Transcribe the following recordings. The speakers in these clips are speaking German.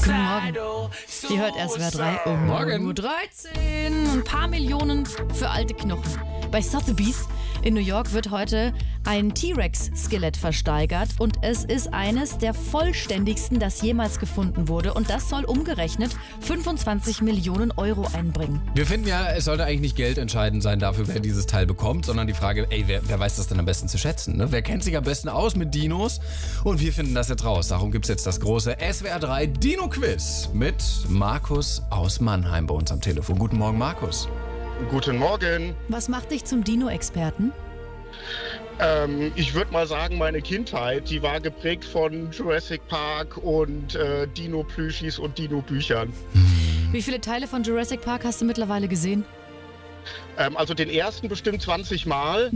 Guten Morgen. Ihr hört SWR 3 um Morgen. 9:13 Uhr. Ein paar Millionen für alte Knochen. Bei Sotheby's in New York wird heute ein T-Rex-Skelett versteigert und es ist eines der vollständigsten, das jemals gefunden wurde, und das soll umgerechnet 25 Millionen Euro einbringen. Wir finden ja, es sollte eigentlich nicht Geld entscheidend sein dafür, wer dieses Teil bekommt, sondern die Frage, wer weiß das denn am besten zu schätzen? Ne? Wer kennt sich am besten aus mit Dinos? Und wir finden das jetzt raus. Darum gibt es jetzt das große SWR 3 Dino-Quiz mit Markus aus Mannheim bei uns am Telefon. Guten Morgen, Markus. Guten Morgen. Was macht dich zum Dino-Experten? Ich würde mal sagen, meine Kindheit, die war geprägt von Jurassic Park und Dino-Plüschis und Dino-Büchern. Wie viele Teile von Jurassic Park hast du mittlerweile gesehen? Also den ersten bestimmt 20 Mal.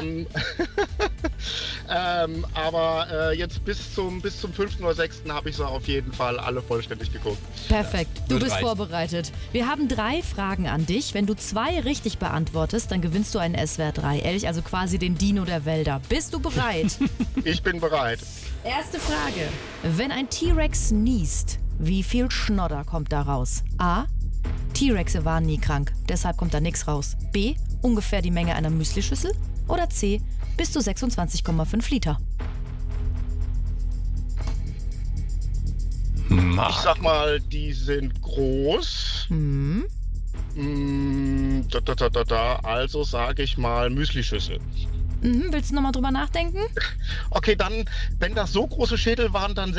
Aber jetzt bis zum 5. oder 6. habe ich sie auf jeden Fall alle vollständig geguckt. Perfekt, du wird bist reichen. vorbereitet. Wir haben 3 Fragen an dich. Wenn du 2 richtig beantwortest, dann gewinnst du einen SWR 3 Elch, also quasi den Dino der Wälder. Bist du bereit? Ich bin bereit. Erste Frage. Wenn ein T-Rex niest, wie viel Schnodder kommt da raus? A. T-Rexe waren nie krank, deshalb kommt da nichts raus. B. Ungefähr die Menge einer Müslischüssel. Oder C. Bis zu 26,5 Liter. Ich sag mal, die sind groß. Also sage ich mal Müslischüssel. Willst du nochmal drüber nachdenken? Okay, dann, wenn das so große Schädel waren, dann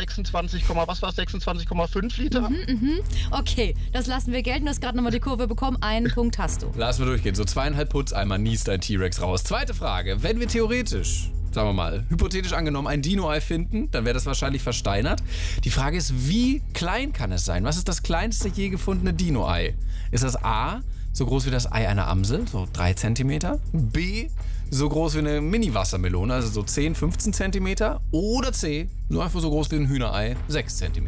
26,5 Liter? Okay, das lassen wir gelten. Du hast gerade nochmal die Kurve bekommen. Einen Punkt hast du. Lass mal durchgehen. So 2,5 Putzeimer niest ein T-Rex raus. Zweite Frage. Wenn wir theoretisch, sagen wir mal, hypothetisch angenommen, ein Dino-Ei finden, dann wäre das wahrscheinlich versteinert. Die Frage ist, wie klein kann es sein? Was ist das kleinste je gefundene Dino-Ei? Ist das A, so groß wie das Ei einer Amsel, so 3 cm? B, so groß wie eine Mini-Wassermelone, also so 10, 15 cm? Oder C, nur einfach so groß wie ein Hühnerei, 6 cm?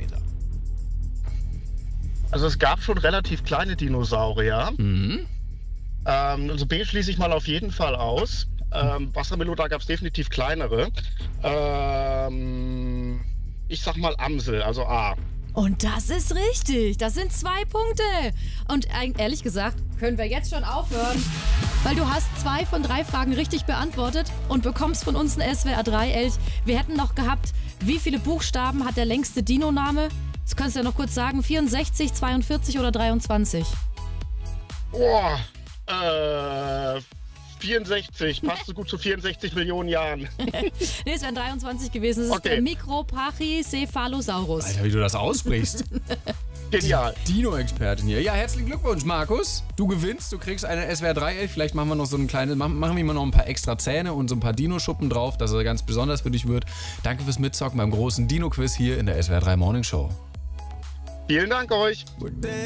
Also es gab schon relativ kleine Dinosaurier. Also B schließe ich mal auf jeden Fall aus. Wassermelone, da gab es definitiv kleinere. Ich sag mal Amsel, also A. Und das ist richtig. Das sind 2 Punkte. Und ehrlich gesagt, können wir jetzt schon aufhören. Weil du hast 2 von 3 Fragen richtig beantwortet und bekommst von uns ein SWR 3 Elch. Wir hätten noch gehabt, wie viele Buchstaben hat der längste Dino-Name? Das kannst du ja noch kurz sagen. 64, 42 oder 23? Boah, 64. Passt so gut zu 64 Millionen Jahren. Nee, es wären 23 gewesen. Es ist Okay. der Microbrachycephalosaurus. Alter, wie du das aussprichst. Genial. Dino-Expertin hier. Ja, herzlichen Glückwunsch, Markus. Du gewinnst, du kriegst eine SWR 3 Elch. Vielleicht machen wir noch so ein kleines, machen wir mal noch ein paar extra Zähne und so ein paar Dino-Schuppen drauf, dass er ganz besonders für dich wird. Danke fürs Mitzocken beim großen Dino-Quiz hier in der SWR 3 Morning Show. Vielen Dank euch.